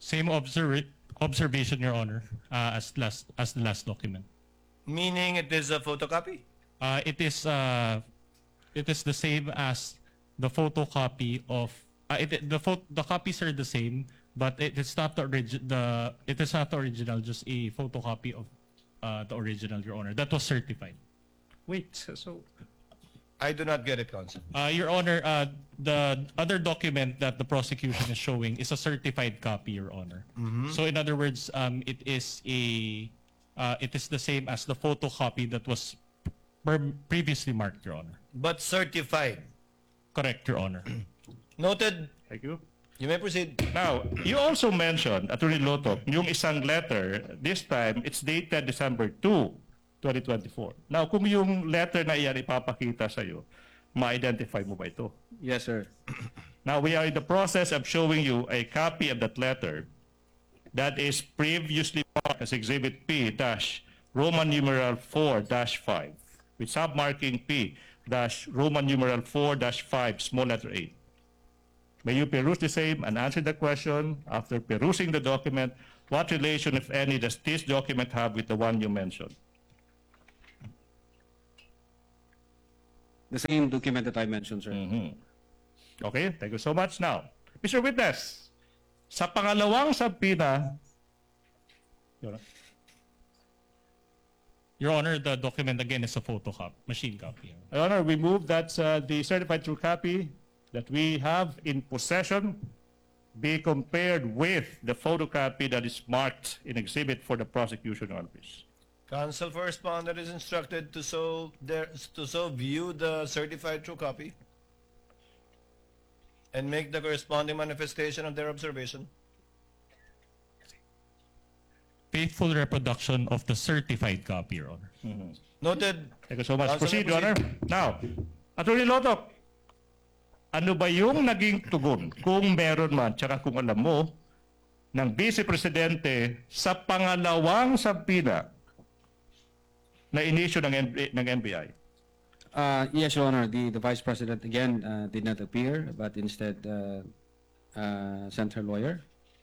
Same observation, Your Honor, as the last document. Meaning it is a photocopy? It is the same as the photocopy of the copies are the same, but it is not it is not the original, just a photocopy of the original, Your Honor. That was certified. Wait, so I do not get it, Counsel. Your Honor, the other document that the prosecution is showing is a certified copy, Your Honor. So in other words, it is the same as the photocopy that was previously marked, Your Honor. But certified. Correct, Your Honor. Noted. thank you. You may proceed. Now, you also mentioned, Attorney Lotto, yung isang letter, this time, it's dated December 2, 2024. Now, kung yung letter na iyan ipapakita sa'yo, ma-identify mo ba ito? Yes, sir. Now, we are in the process of showing you a copy of that letter that is previously marked as Exhibit P dash Roman numeral 4 dash 5 with submarking P dash Roman numeral 4 dash 5 small letter 8. May you peruse the same and answer the question. After perusing the document, what relation, if any, does this document have with the one you mentioned? The same document that I mentioned, sir. Okay, thank you so much. Now, Mr. Witness, sa pangalawang subpoena, Your Honor, the document again is a photocopy, machine copy. Your Honor, we move that the certified true copy that we have in possession be compared with the photocopy that is marked in exhibit for the prosecution office. Counsel for respondent is instructed to so view the certified true copy and make the corresponding manifestation of their observation. Faithful reproduction of the certified copy, Your Honor. Noted. Thank you so much. Counsel, Proceed, may Your Honor. Now, Attorney Lotok, ano ba yung naging tugon, kung meron man, tsaka kung alam mo, ng Vice Presidente sa pangalawang subpoena na inisyo ng NBI? Yes, Your Honor. The Vice President, again, did not appear, but instead sent her lawyer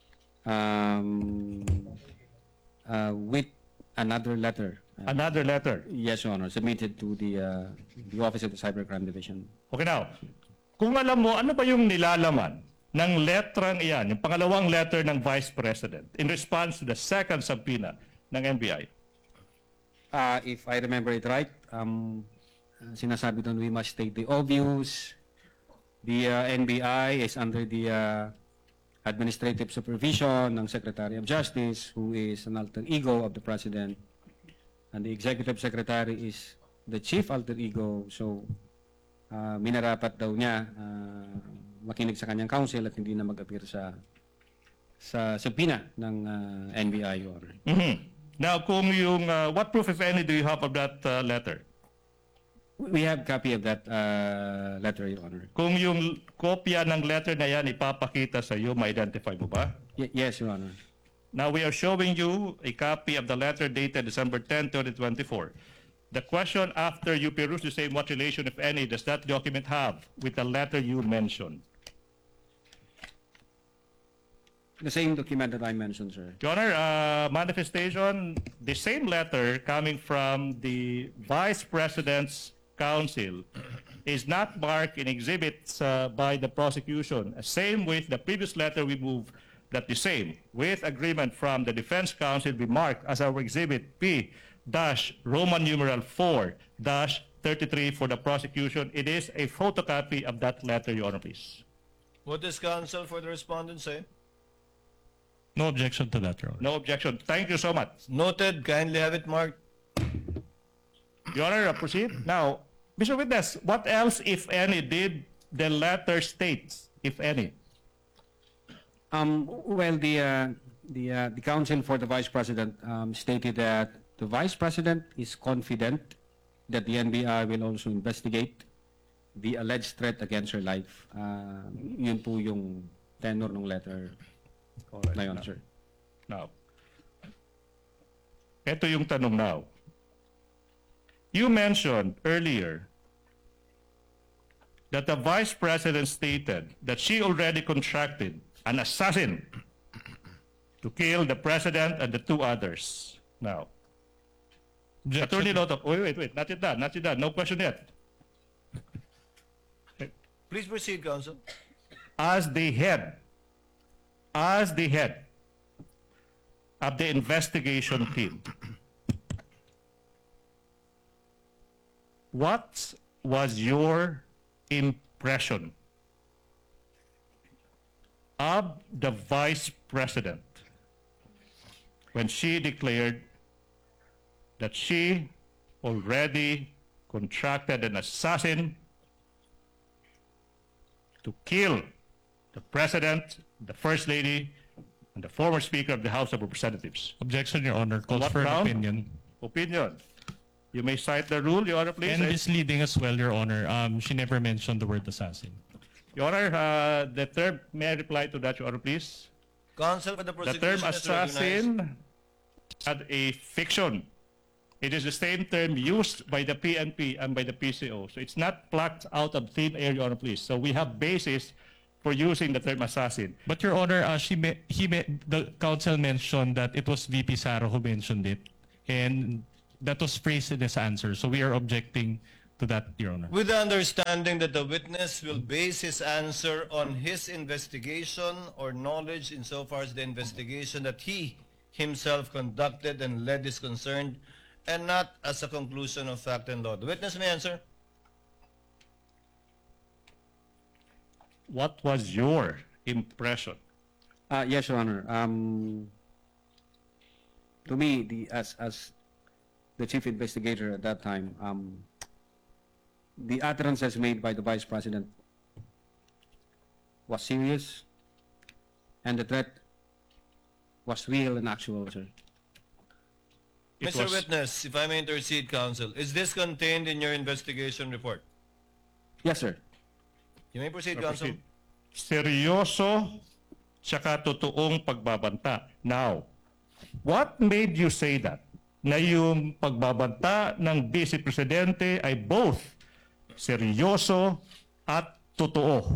with another letter. Another letter. Yes, Your Honor. Submitted to the Office of the Cybercrime Division. Okay, now, kung alam mo, ano ba yung nilalaman ng letrang iyan, yung pangalawang letter ng Vice President in response to the second subpoena ng NBI? If I remember it right, sinasabi doon we must state the obvious. The NBI is under the administrative supervision ng Secretary of Justice, who is an alter ego of the President. And the Executive Secretary is the chief alter ego. So, minarapat daw niya makinig sa kanyang counsel at hindi na mag-appear sa subpoena ng NBI, Your Honor. Now, kung yung, what proof, if any, do you have of that letter? We have copy of that letter, Your Honor. Kung yung kopya ng letter na yan ipapakita sa iyo, ma-identify mo ba? Yes, Your Honor. Now, we are showing you a copy of the letter dated December 10, 2024. The question after you peruse the same, what relation, if any, does that document have with the letter you mentioned? The same document that I mentioned, sir. Your Honor, manifestation, the same letter coming from the Vice President's counsel is not marked in exhibits by the prosecution. Same with the previous letter we moved, that the same, with agreement from the defense counsel, be marked as our exhibit P dash Roman numeral 4 dash 33 for the prosecution. It is a photocopy of that letter, Your Honor, please. What does counsel for the respondent say? No objection to that, Your Honor. No objection. Thank you so much. Noted. Kindly have it marked. Your Honor, proceed. Now, Mr. Witness, what else, if any, did the letter state, if any? Well, the counsel for the Vice President stated that the Vice President is confident that the NBI will also investigate the alleged threat against her life. Yun po yung tenor ng letter Alright, na yun, sir. Now, ito yung tanong now. You mentioned earlier that the Vice President stated that she already contracted an assassin to kill the president and the two others. Now, Attorney Objection. Loto, wait, not yet done, no question yet. Please proceed, counsel. As the head of the investigation team, what was your impression of the vice president when she declared that she already contracted an assassin to kill the president, the first lady, and the former speaker of the House of Representatives? Objection, Your Honor. Calls What for an ground? opinion. Opinion. You may cite the rule, Your Honor, please. And misleading as well, Your Honor. She never mentioned the word assassin. Your Honor, the term, may I reply to that, Your Honor, please? Counsel for the The prosecution term is recognized. assassin had a fiction. It is the same term used by the PNP and by the PCO. So it's not plucked out of thin air, Your Honor, please. So we have basis for using the term assassin. But Your Honor, the counsel mentioned that it was VP Saro who mentioned it, and that was phrased in his answer. So we are objecting to that, Your Honor. With the understanding that the witness will base his answer on his investigation or knowledge insofar as the investigation that he himself conducted and led is concerned, and not as a conclusion of fact and law. The witness may answer. What was your impression? Yes, Your Honor. To me, as the chief investigator at that time, the utterances made by the vice president was serious, and the threat was real and actual, sir. It Mr. was- Witness, if I may intercede, counsel, is this contained in your investigation report? Yes, sir. You may proceed, counsel. Seryoso tsaka totoong pagbabanta. Now, what made you say that? Na yung pagbabanta ng Vice Presidente ay both seryoso at totoo.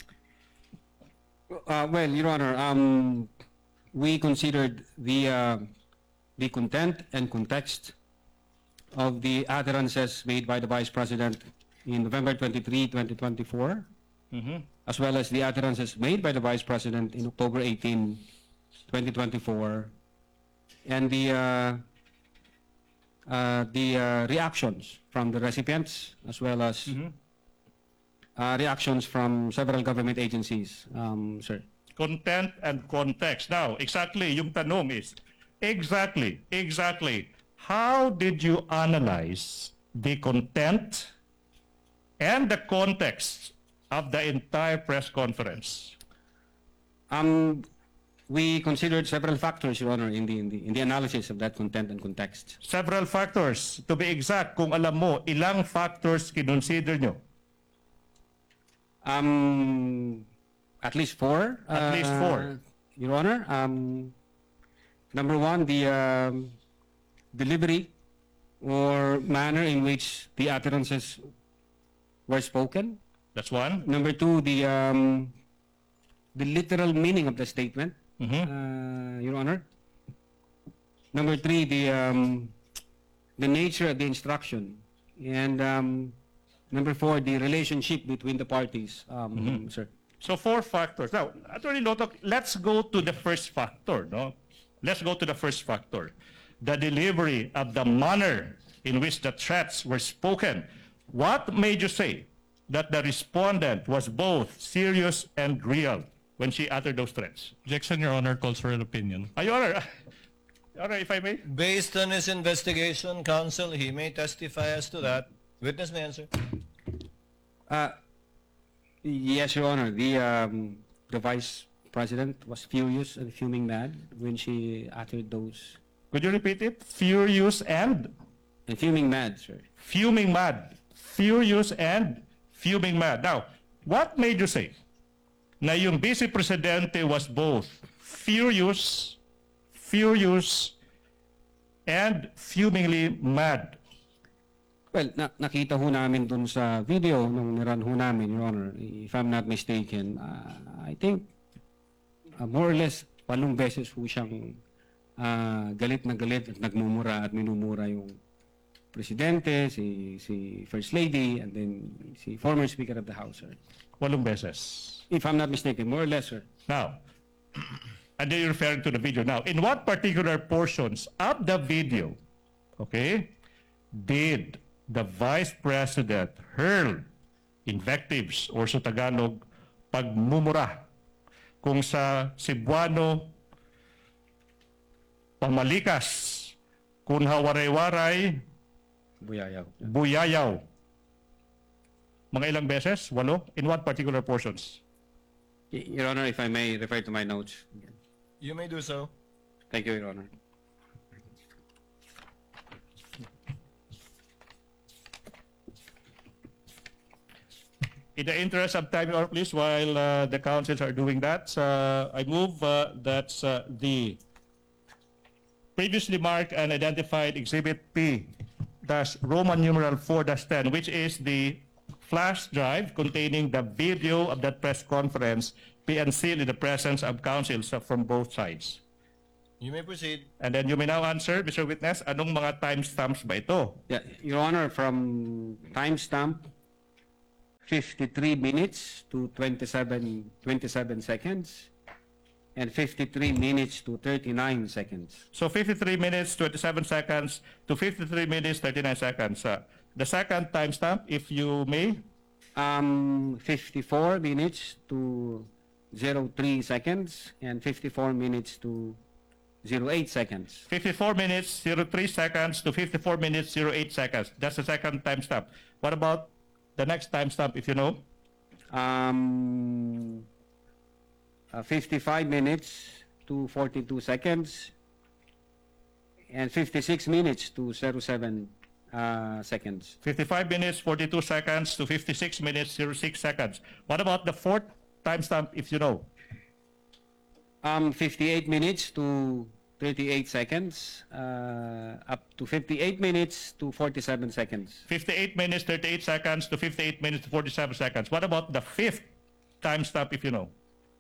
Well, Your Honor, we considered the content and context of the utterances made by the Vice President in November 23, 2024, as well as the utterances made by the Vice President in October 18, 2024, and the reactions from the recipients, as well as reactions from several government agencies, sir. Content and context. Now, exactly, yung tanong is, exactly, how did you analyze the content and the context of the entire press conference? We considered several factors, Your Honor, in the analysis of that content and context. Several factors. To be exact, kung alam mo, ilang factors kinonsider nyo? At least four. At least four. Your Honor, number one, the delivery or manner in which the utterances were spoken. That's one. Number two, the literal meaning of the statement, Your Honor. Number three, the nature of the instruction, and number four, the relationship between the parties, sir. So four factors. Now, Attorney Lotok, let's go to the first factor, no? Let's go to the first factor. The delivery of the manner in which the threats were spoken. What made you say that the respondent was both serious and real when she uttered those threats? Objection, Your Honor. Calls for an opinion. Your Honor, if I may? Based on his investigation, counsel, he may testify as to that. Witness may answer. Yes, Your Honor. The Vice President was furious and fuming mad when she uttered those. Could you repeat it? Furious and And fuming mad, sir. fuming mad. Furious and fuming mad. Now, what made you say na yung Vice Presidente was both furious, and fumingly mad? Well, nakita ho namin dun sa video nung niran ho namin, Your Honor. If I'm not mistaken, I think more or less 8 beses po siyang galit na galit at nagmumura at minumura yung presidente, si First Lady, and then si former Speaker of the House, sir. 8 beses. If I'm not mistaken, more or less, sir. Now, and then you're referring to the video. Now, in what particular portions of the video, okay, did the Vice President hurl invectives or sa Tagalog, pagmumura kung sa Cebuano, pamalikas, kung hawaray-waray, Buyayaw. buyayaw. Mga ilang beses? 8? In what particular portions? Your Honor, if I may refer to my notes. You may do so. Thank you, Your Honor. In the interest of time, Your Honor, please, while the councils are doing that, I move that the previously marked and identified Exhibit P, dash Roman numeral 4-10, which is the flash drive containing the video of that press conference, be unsealed in the presence of counsels from both sides. You may proceed. And then you may now answer, Mr. Witness, anong mga timestamps ba ito? Yeah, Your Honor, from timestamp 53 minutes to 27 seconds, and 53 minutes to 39 seconds. So 53 minutes, 27 seconds to 53 minutes, 39 seconds. The second timestamp, if you may. 54 minutes to 03 seconds, and 54 minutes to 08 seconds. 54 minutes, 03 seconds to 54 minutes, 08 seconds. That's the second timestamp. What about the next timestamp, if you know? 55 minutes to 42 seconds, and 56 minutes to 07 seconds. 55 minutes, 42 seconds to 56 minutes, 06 seconds. What about the fourth timestamp, if you know? 58 minutes to 38 seconds, up to 58 minutes to 47 seconds. 58 minutes, 38 seconds to 58 minutes to 47 seconds. What about the fifth timestamp, if you know?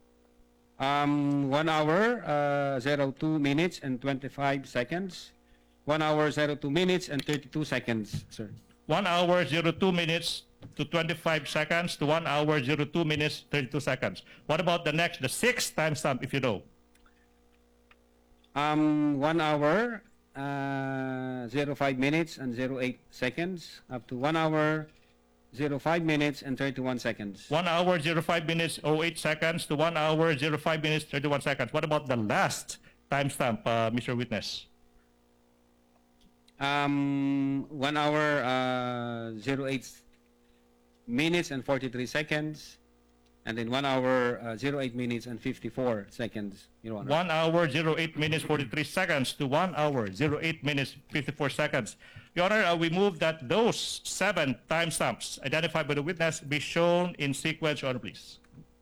1 hour, 02 minutes and 25 seconds. 1 hour, 02 minutes and 32 seconds, sir. 1 hour, 02 minutes to 25 seconds to 1 hour, 02 minutes, 32 seconds. What about the next, the sixth timestamp, if you know? 1 hour, 05 minutes and 08 seconds, up to 1 hour, 05 minutes and 31 seconds. 1 hour, 05 minutes, 08 seconds to 1 hour, 05 minutes, 31 seconds. What about the last timestamp, Mr. Witness? 1 hour, 08 minutes and 43 seconds, and then 1 hour, 08 minutes and 54 seconds, Your Honor. 1 hour, 08 minutes, 43 seconds to 1 hour, 08 minutes, 54 seconds. Your Honor, we move that those 7 timestamps identified by the witness be shown in sequence, Your Honor, please.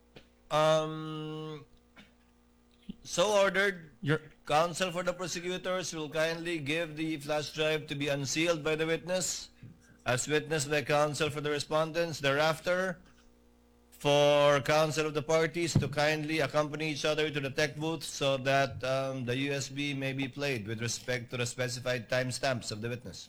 So ordered. Your Counsel for the prosecutors will kindly give the flash drive to be unsealed by the witness, as witnessed by counsel for the respondents. Thereafter, for counsel of the parties to kindly accompany each other to the tech booth so that the USB may be played with respect to the specified timestamps of the witness.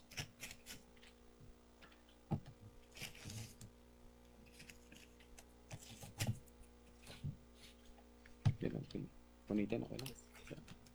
Punitin, okay lang.